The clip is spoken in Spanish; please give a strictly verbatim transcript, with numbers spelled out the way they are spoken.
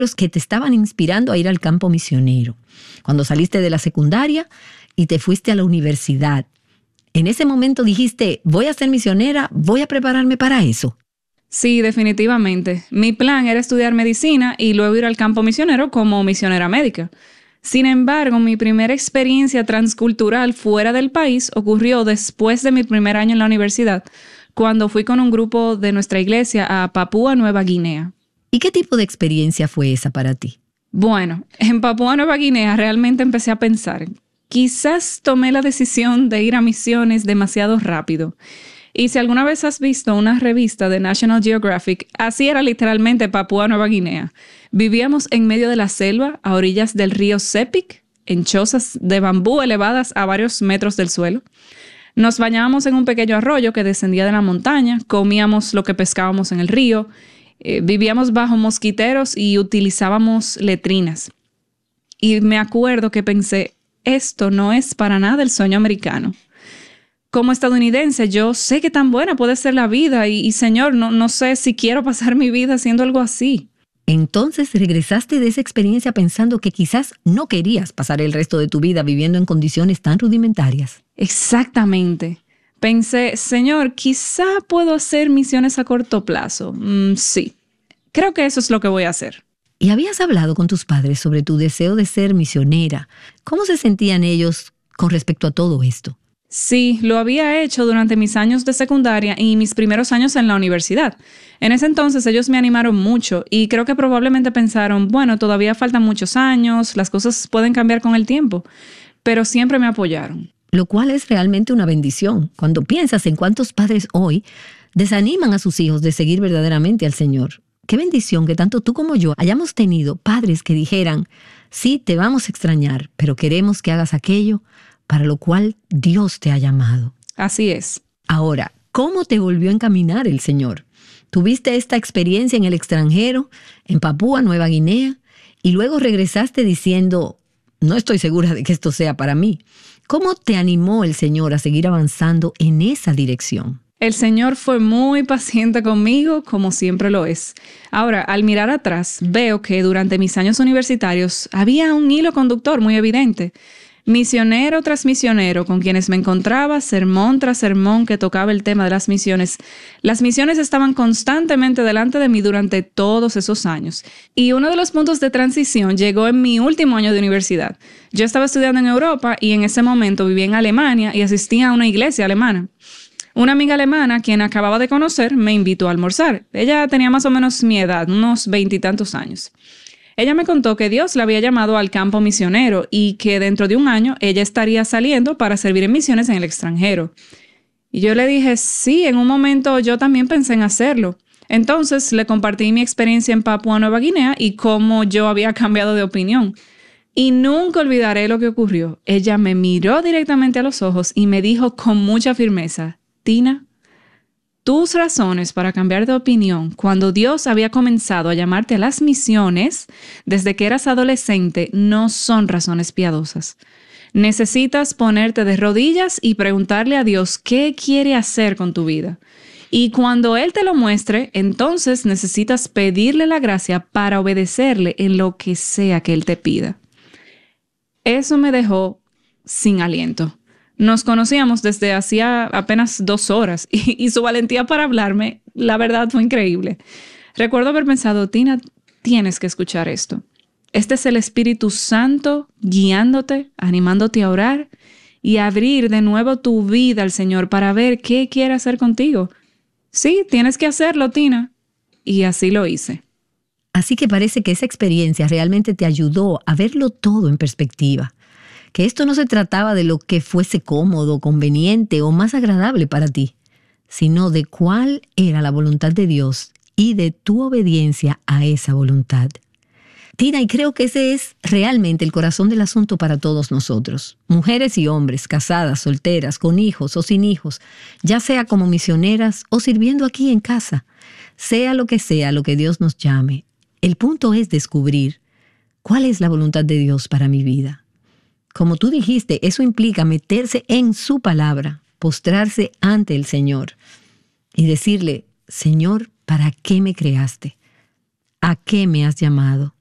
los que te estaban inspirando a ir al campo misionero. Cuando saliste de la secundaria y te fuiste a la universidad, en ese momento dijiste, voy a ser misionera, voy a prepararme para eso. Sí, definitivamente. Mi plan era estudiar medicina y luego ir al campo misionero como misionera médica. Sin embargo, mi primera experiencia transcultural fuera del país ocurrió después de mi primer año en la universidad, cuando fui con un grupo de nuestra iglesia a Papúa Nueva Guinea. ¿Y qué tipo de experiencia fue esa para ti? Bueno, en Papúa Nueva Guinea realmente empecé a pensar, quizás tomé la decisión de ir a misiones demasiado rápido. Y si alguna vez has visto una revista de National Geographic, así era literalmente Papúa Nueva Guinea. Vivíamos en medio de la selva, a orillas del río Sepik, en chozas de bambú elevadas a varios metros del suelo. Nos bañábamos en un pequeño arroyo que descendía de la montaña, comíamos lo que pescábamos en el río, eh, vivíamos bajo mosquiteros y utilizábamos letrinas. Y me acuerdo que pensé, esto no es para nada el sueño americano. Como estadounidense, yo sé que tan buena puede ser la vida y, y Señor, no, no sé si quiero pasar mi vida haciendo algo así. Entonces regresaste de esa experiencia pensando que quizás no querías pasar el resto de tu vida viviendo en condiciones tan rudimentarias. Exactamente. Pensé, Señor, quizá puedo hacer misiones a corto plazo. Mm, sí, creo que eso es lo que voy a hacer. ¿Y habías hablado con tus padres sobre tu deseo de ser misionera? ¿Cómo se sentían ellos con respecto a todo esto? Sí, lo había hecho durante mis años de secundaria y mis primeros años en la universidad. En ese entonces ellos me animaron mucho y creo que probablemente pensaron, bueno, todavía faltan muchos años, las cosas pueden cambiar con el tiempo, pero siempre me apoyaron. Lo cual es realmente una bendición. Cuando piensas en cuántos padres hoy desaniman a sus hijos de seguir verdaderamente al Señor. Qué bendición que tanto tú como yo hayamos tenido padres que dijeran, sí, te vamos a extrañar, pero queremos que hagas aquello para lo cual Dios te ha llamado. Así es. Ahora, ¿cómo te volvió a encaminar el Señor? ¿Tuviste esta experiencia en el extranjero, en Papúa Nueva Guinea, y luego regresaste diciendo, no estoy segura de que esto sea para mí? ¿Cómo te animó el Señor a seguir avanzando en esa dirección? El Señor fue muy paciente conmigo, como siempre lo es. Ahora, al mirar atrás, veo que durante mis años universitarios había un hilo conductor muy evidente. Misionero tras misionero, con quienes me encontraba, sermón tras sermón que tocaba el tema de las misiones. Las misiones estaban constantemente delante de mí durante todos esos años. Y uno de los puntos de transición llegó en mi último año de universidad. Yo estaba estudiando en Europa y en ese momento vivía en Alemania y asistía a una iglesia alemana. Una amiga alemana, quien acababa de conocer, me invitó a almorzar. Ella tenía más o menos mi edad, unos veintitantos años. Ella me contó que Dios la había llamado al campo misionero y que dentro de un año ella estaría saliendo para servir en misiones en el extranjero. Y yo le dije, sí, en un momento yo también pensé en hacerlo. Entonces le compartí mi experiencia en Papúa Nueva Guinea y cómo yo había cambiado de opinión. Y nunca olvidaré lo que ocurrió. Ella me miró directamente a los ojos y me dijo con mucha firmeza, Tina, tus razones para cambiar de opinión cuando Dios había comenzado a llamarte a las misiones desde que eras adolescente no son razones piadosas. Necesitas ponerte de rodillas y preguntarle a Dios qué quiere hacer con tu vida. Y cuando Él te lo muestre, entonces necesitas pedirle la gracia para obedecerle en lo que sea que Él te pida. Eso me dejó sin aliento. Nos conocíamos desde hacía apenas dos horas y, y su valentía para hablarme, la verdad, fue increíble. Recuerdo haber pensado, Tina, tienes que escuchar esto. Este es el Espíritu Santo guiándote, animándote a orar y a abrir de nuevo tu vida al Señor para ver qué quiere hacer contigo. Sí, tienes que hacerlo, Tina. Y así lo hice. Así que parece que esa experiencia realmente te ayudó a verlo todo en perspectiva. Que esto no se trataba de lo que fuese cómodo, conveniente o más agradable para ti, sino de cuál era la voluntad de Dios y de tu obediencia a esa voluntad. Tina, y creo que ese es realmente el corazón del asunto para todos nosotros. Mujeres y hombres, casadas, solteras, con hijos o sin hijos, ya sea como misioneras o sirviendo aquí en casa, sea lo que sea lo que Dios nos llame. El punto es descubrir cuál es la voluntad de Dios para mi vida. Como tú dijiste, eso implica meterse en su palabra, postrarse ante el Señor y decirle, Señor, ¿para qué me creaste? ¿A qué me has llamado?